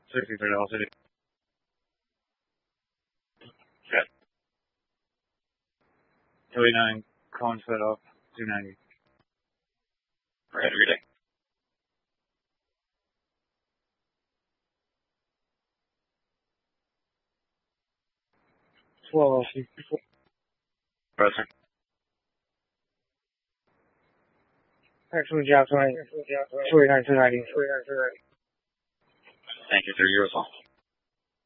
63 Dallas City. Good. 289, cone set up, 290. Right, every day. Slow, Pressing. Excellent job tonight. 289, 290. Thank you, sir. You as well.